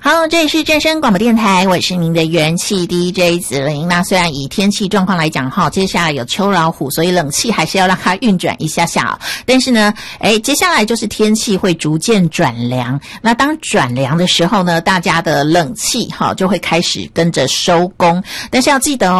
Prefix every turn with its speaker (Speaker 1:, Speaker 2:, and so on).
Speaker 1: 好，这里是正声广播电台，我是您的元气 DJ 子玲。那虽然以天气状况来讲哈，接下来有秋老虎，所以冷气还是要让它运转一下下哦。但是呢，接下来就是天气会逐渐转凉。那当转凉的时候呢，大家的冷气哈就会开始跟着收工。但是要记得哦。